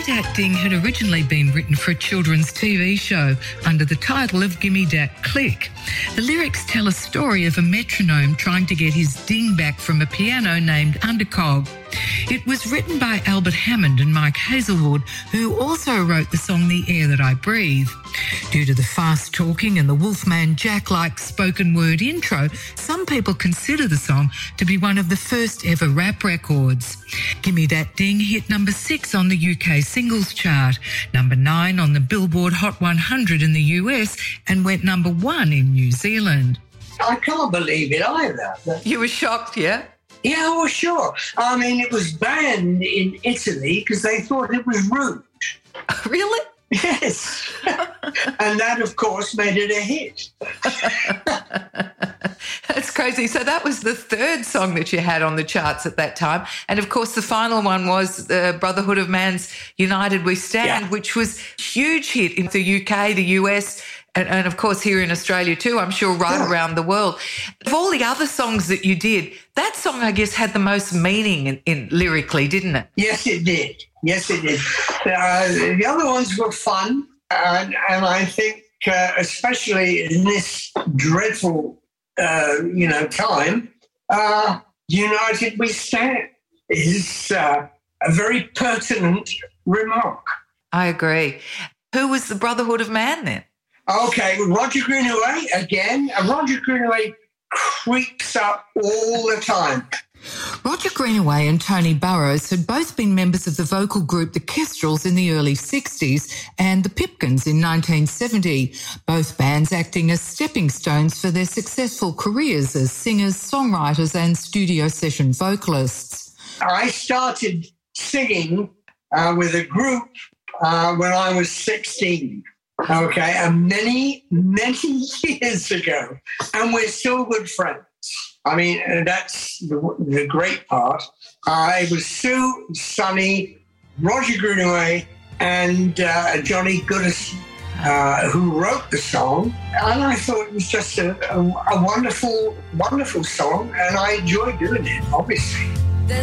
Dat Ding had originally been written for a children's TV show under the title of Gimme Dat Click. The lyrics tell a story of a metronome trying to get his ding back from a piano named Undercog. It was written by Albert Hammond and Mike Hazelwood, who also wrote the song The Air That I Breathe. Due to the fast talking and the Wolfman Jack-like spoken word intro, some people consider the song to be one of the first ever rap records. Gimme Dat Ding hit number 6 on the UK singles chart, number 9 on the Billboard Hot 100 in the US, and went number 1 in New Zealand. I can't believe it either. You were shocked, yeah? Yeah, well, sure. I mean, it was banned in Italy because they thought it was rude. Really? Yes. And that, of course, made it a hit. That's crazy. So that was the third song that you had on the charts at that time. And, of course, the final one was Brotherhood of Man's United We Stand, which was a huge hit in the UK, the US, and of course, here in Australia too, I'm sure right around the world. Of all the other songs that you did, that song, I guess, had the most meaning in lyrically, didn't it? Yes, it did. Yes, it did. The other ones were fun, and I think especially in this dreadful, time, United We Stand is a very pertinent remark. I agree. Who was the Brotherhood of Man then? Okay, Roger Greenaway again. Roger Greenaway creeps up all the time. Roger Greenaway and Tony Burrows had both been members of the vocal group The Kestrels in the early 60s and the Pipkins in 1970, both bands acting as stepping stones for their successful careers as singers, songwriters and studio session vocalists. I started singing with a group when I was 16. Okay, and many years ago, and we're still good friends. I mean, that's the great part. It was Sue, Sonny, Roger Greenaway, and Johnny Goodison who wrote the song, and I thought it was just a wonderful, wonderful song, and I enjoyed doing it, obviously.